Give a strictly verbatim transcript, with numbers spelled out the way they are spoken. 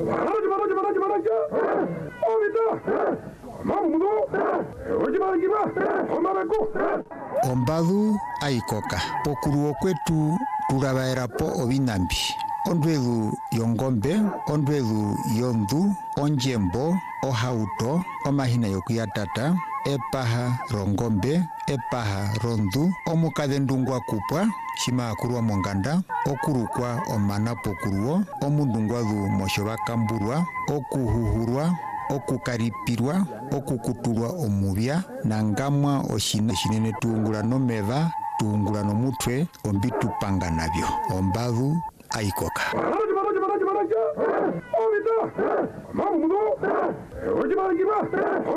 Maraja, maraja, maraja, maraja. Ovita. Mamudo. Ojibangiba. Omarako. Ombadu aikoka. Pokuruo kwetu turabaerapo obinambi. Ondwedu yongombe, ondwedu yondu, onjembo, ohauto, omahina yokuyatata, epaha rongombe, epaha rondu, omukadhendungwa kupwa, shima akurwa monganda, okurukwa omana pokuruo, omundungwadu moshoba kamburwa, okuhuhurwa, okukaripirwa, okukutulwa omubya, nangamwa oshina shinene tuungula nomeva, tuungula nomutwe, ombitupanga nabyo. Ombadu aikoka. Maraja, maraja, maraja, maraja. Ovita. Mamudo. Ojibangiba.